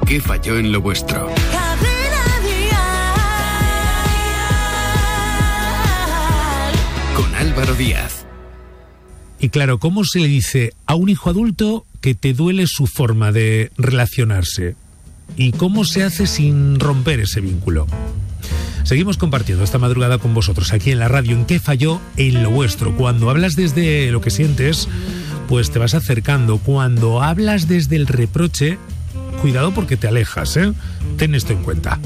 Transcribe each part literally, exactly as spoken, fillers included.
¿Qué falló en lo vuestro? Con Álvaro Díaz. Y claro, ¿cómo se le dice a un hijo adulto que te duele su forma de relacionarse? ¿Y cómo se hace sin romper ese vínculo? Seguimos compartiendo esta madrugada con vosotros aquí en la radio en ¿Qué falló en lo vuestro? Cuando hablas desde lo que sientes, pues te vas acercando. Cuando hablas desde el reproche, cuidado porque te alejas, ¿eh? Ten esto en cuenta.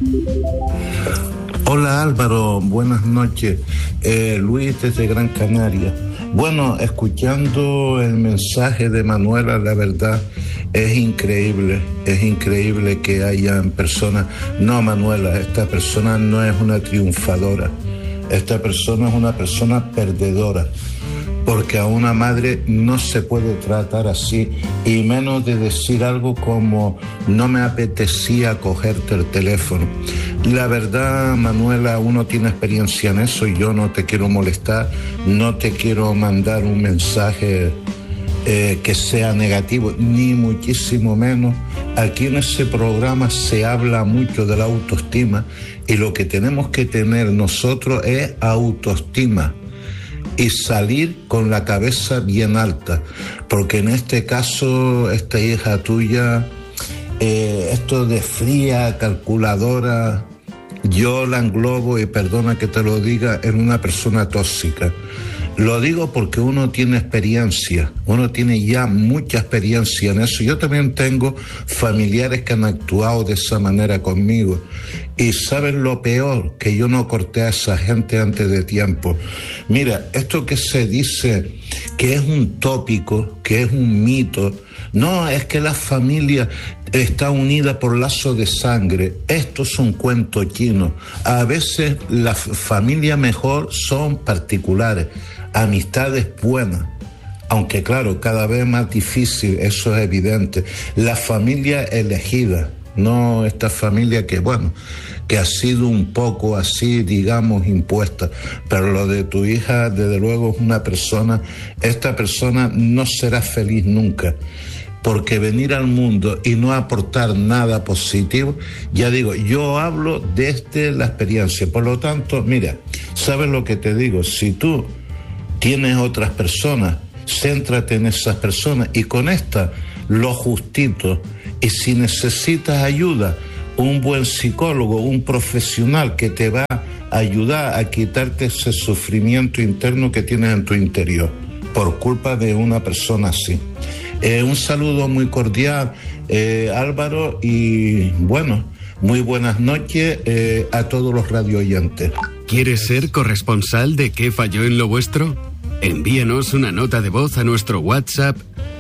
Hola Álvaro, buenas noches. Eh, Luis desde Gran Canaria. Bueno, escuchando el mensaje de Manuela, la verdad es increíble, es increíble que hayan personas. No, Manuela, esta persona no es una triunfadora, esta persona es una persona perdedora, porque a una madre no se puede tratar así, y menos de decir algo como no me apetecía cogerte el teléfono. La verdad, Manuela, uno tiene experiencia en eso y yo no te quiero molestar, no te quiero mandar un mensaje eh, que sea negativo, ni muchísimo menos. Aquí en ese programa se habla mucho de la autoestima y lo que tenemos que tener nosotros es autoestima y salir con la cabeza bien alta, porque en este caso, esta hija tuya, eh, esto de fría, calculadora, yo la englobo, y perdona que te lo diga, en una persona tóxica. Lo digo porque uno tiene experiencia, uno tiene ya mucha experiencia en eso. Yo también tengo familiares que han actuado de esa manera conmigo. Y ¿saben lo peor? Que yo no corté a esa gente antes de tiempo. Mira, esto que se dice que es un tópico, que es un mito, no, es que la familia está unida por lazo de sangre. Esto es un cuento chino. A veces la familia mejor son particulares, amistades buenas, aunque claro, cada vez más difícil, eso es evidente. La familia elegida, no esta familia que, bueno, que ha sido un poco así, digamos, impuesta. Pero lo de tu hija, desde luego, es una persona, esta persona no será feliz nunca. Porque venir al mundo y no aportar nada positivo, ya digo, yo hablo desde la experiencia. Por lo tanto, mira, ¿sabes lo que te digo? Si tú tienes otras personas, céntrate en esas personas y con esta lo justito. Y si necesitas ayuda, un buen psicólogo, un profesional que te va a ayudar a quitarte ese sufrimiento interno que tienes en tu interior por culpa de una persona así. Eh, un saludo muy cordial, eh, Álvaro, y bueno, muy buenas noches eh, a todos los radio oyentes. ¿Quieres ser corresponsal de ¿Qué falló en lo vuestro? Envíanos una nota de voz a nuestro WhatsApp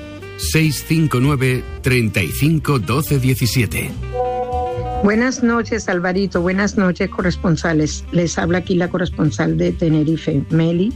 seis cinco nueve, treinta y cinco, doce diecisiete. Buenas noches, Alvarito. Buenas noches, corresponsales. Les habla aquí la corresponsal de Tenerife, Meli.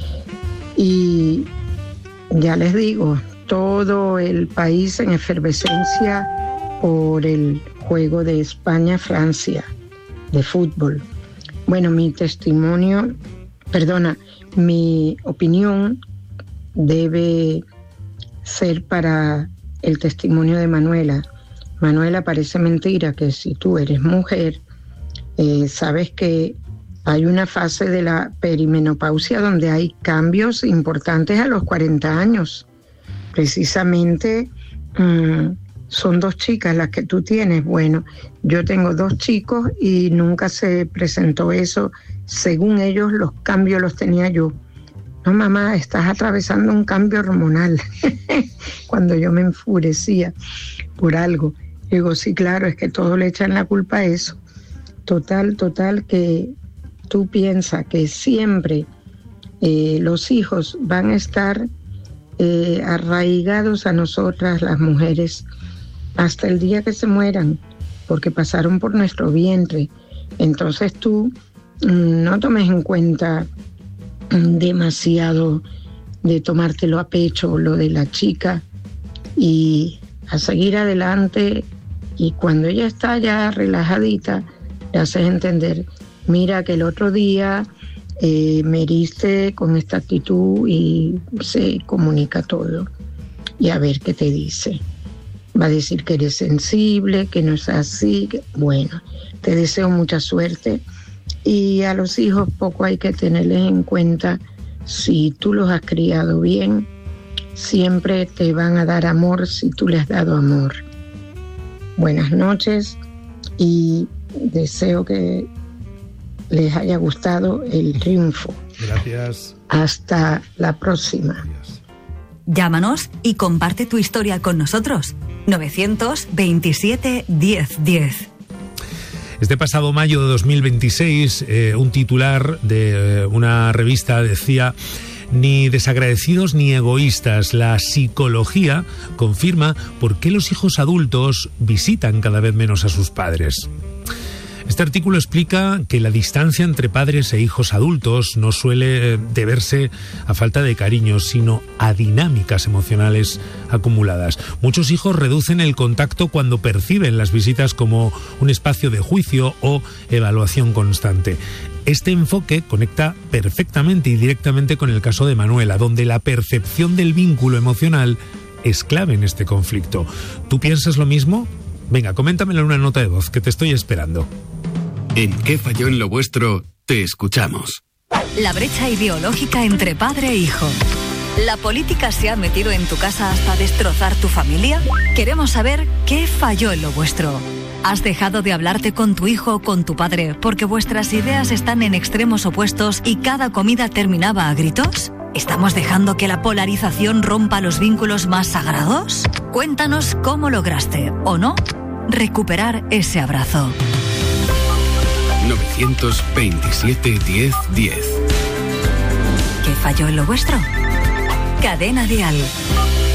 Y ya les digo, todo el país en efervescencia por el juego de España-Francia de fútbol. Bueno, mi testimonio, perdona, mi opinión debe ser para el testimonio de Manuela. Manuela, parece mentira que si tú eres mujer, eh, sabes que hay una fase de la perimenopausia donde hay cambios importantes a los cuarenta años. Precisamente mmm, son dos chicas las que tú tienes. Bueno, yo tengo dos chicos y nunca se presentó eso. Según ellos, los cambios los tenía yo. No, mamá, estás atravesando un cambio hormonal. Cuando yo me enfurecía por algo. Digo, sí, claro, es que todos le echan la culpa a eso. Total, total, que tú piensas que siempre eh, los hijos van a estar eh, arraigados a nosotras, las mujeres, hasta el día que se mueran, porque pasaron por nuestro vientre. Entonces tú mm, no tomes en cuenta demasiado de tomártelo a pecho, lo de la chica, y a seguir adelante. Y cuando ella está ya relajadita, le haces entender, mira que el otro día eh, me heriste con esta actitud, y se comunica todo y a ver qué te dice. Va a decir que eres sensible, que no es así. Que... Bueno, te deseo mucha suerte. Y a los hijos poco hay que tenerles en cuenta. Si tú los has criado bien, siempre te van a dar amor si tú les has dado amor. Buenas noches y deseo que les haya gustado el triunfo. Gracias. Hasta la próxima. Gracias. Llámanos y comparte tu historia con nosotros. novecientos veintisiete diez diez. Este pasado mayo de dos mil veintiséis, eh, un titular de eh, una revista decía: ni desagradecidos ni egoístas, la psicología confirma por qué los hijos adultos visitan cada vez menos a sus padres. Este artículo explica que la distancia entre padres e hijos adultos no suele deberse a falta de cariño, sino a dinámicas emocionales acumuladas. Muchos hijos reducen el contacto cuando perciben las visitas como un espacio de juicio o evaluación constante. Este enfoque conecta perfectamente y directamente con el caso de Manuela, donde la percepción del vínculo emocional es clave en este conflicto. ¿Tú piensas lo mismo? Venga, coméntamelo en una nota de voz, que te estoy esperando. ¿En qué falló en lo vuestro? Te escuchamos. La brecha ideológica entre padre e hijo. ¿La política se ha metido en tu casa hasta destrozar tu familia? Queremos saber qué falló en lo vuestro. ¿Has dejado de hablarte con tu hijo o con tu padre porque vuestras ideas están en extremos opuestos y cada comida terminaba a gritos? ¿Estamos dejando que la polarización rompa los vínculos más sagrados? Cuéntanos cómo lograste, o no, recuperar ese abrazo. novecientos veintisiete diez diez. ¿Qué falló en lo vuestro? Cadena Dial.